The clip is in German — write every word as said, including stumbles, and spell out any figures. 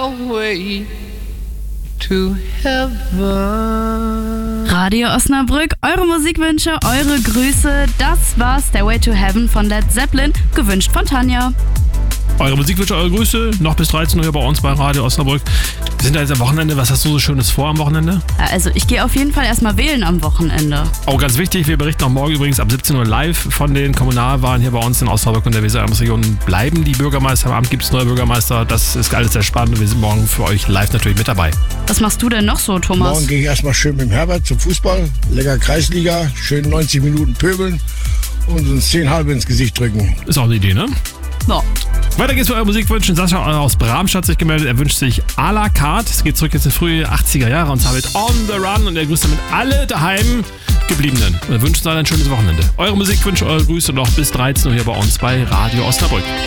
your way to heaven. Radio Osnabrück, eure Musikwünsche, eure Grüße. Das war Stairway to Heaven von Led Zeppelin, gewünscht von Tanja. Eure Musikwünsche, eure Grüße, noch bis dreizehn Uhr hier bei uns bei Radio Osnabrück. Wir sind da jetzt am Wochenende. Was hast du so Schönes vor am Wochenende? Also ich gehe auf jeden Fall erstmal wählen am Wochenende. Oh, ganz wichtig, wir berichten auch morgen übrigens ab siebzehn Uhr live von den Kommunalwahlen hier bei uns in Osnabrück und der Weser-Region. Bleiben die Bürgermeister, am Abend gibt es neue Bürgermeister. Das ist alles sehr spannend und wir sind morgen für euch live natürlich mit dabei. Was machst du denn noch so, Thomas? Morgen gehe ich erstmal schön mit dem Herbert zum Fußball. Lecker Kreisliga, schön neunzig Minuten pöbeln und uns zehn halbe ins Gesicht drücken. Ist auch eine Idee, ne? Ja. Weiter geht's mit euren Musikwünschen. Sascha aus Bramstadt hat sich gemeldet. Er wünscht sich à la carte. Es geht zurück jetzt in frühe achtziger Jahre und zwar mit On the Run. Und er grüßt damit alle daheim Gebliebenen. Und er wünscht uns allen ein schönes Wochenende. Eure Musikwünsche, eure Grüße noch bis dreizehn Uhr hier bei uns bei Radio Osnabrück.